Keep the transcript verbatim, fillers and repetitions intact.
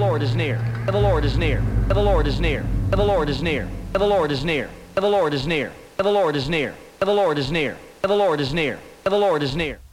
Lord is near. The Lord is near. The Lord is near. The Lord is near. The Lord is near. The Lord is near. The Lord is near. The Lord is near. The Lord is near. The Lord is near. The Lord is near.